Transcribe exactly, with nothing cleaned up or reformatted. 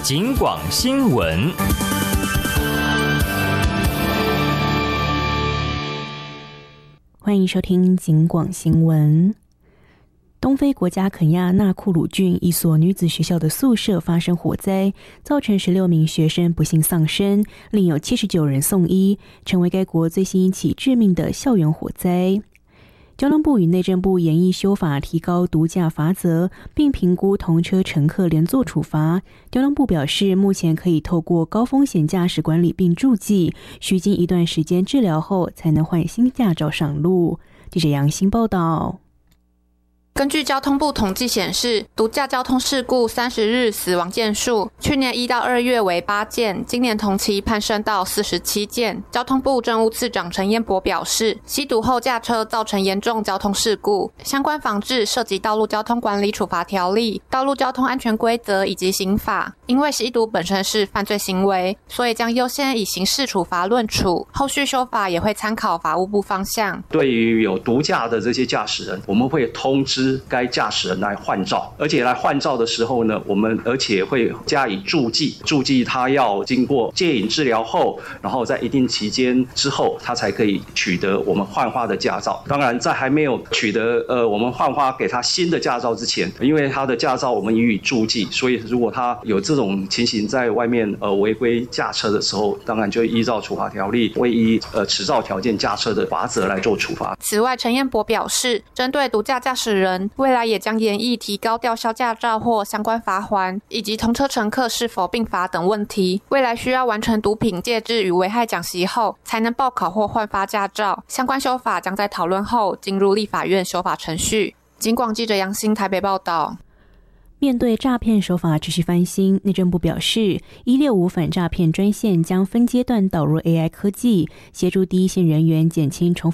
警广新闻。 欢迎收听警广新闻。东非国家肯亚纳库鲁郡一所女子学校的宿舍发生火灾，造成十六名学生不幸丧生，另有七十九人送医，成为该国最新一起致命的校园火灾。交通部与内政部研议修法，提高毒驾罚则，并评估同车乘客连坐处罚。交通部表示，目前可以透过高风险驾驶管理并注记，需经一段时间治疗后才能换新驾照上路。记者杨欣报道。 根据交通部统计显示，毒驾交通事故三十日死亡件数，去年一到二月为八件，今年同期攀升到四十七件。交通部政务次长陈彦博表示，吸毒后驾车造成严重交通事故，相关防治涉及道路交通管理处罚条例、道路交通安全规则以及刑法。因为吸毒本身是犯罪行为，所以将优先以刑事处罚论处，后续修法也会参考法务部方向。 对于有毒驾的这些驾驶人，我们会通知该驾驶人来换照，而且来换照的时候呢，我们而且会加以注记，注记他要经过戒瘾治疗后，然后在一定期间之后，他才可以取得我们换发的驾照。当然，在还没有取得呃我们换发给他新的驾照之前，因为他的驾照我们予以注记，所以如果他有这种情形在外面呃违规驾车的时候，当然就依照处罚条例，会依呃持照条件驾车的罚则来做处罚。 此外，陈彦博表示，针对毒驾驾驶人，未来也将研议提高吊销驾照或相关罚锾，以及同车乘客是否并罚等问题。未来需要完成毒品戒治与危害讲习后，才能报考或换发驾照。相关修法将在讨论后进入立法院修法程序。警广记者杨欣台北报道。 面对诈骗手法持续翻新，内政部表示，一六五反诈骗专线将分阶段导入 A I 科技，协助第一线人员减轻重